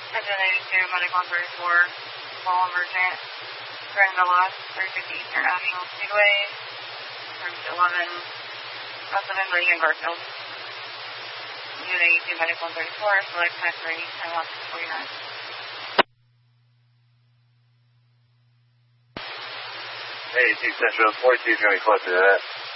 Engine 82, medic 134, small emergent, current the loss, 350 Eastern National Speedway, room 11, resident Reagan Garfield. Unit 82, medic 134, select time for 10:49. Hey, 2 Central, 42, trying to be closer to that.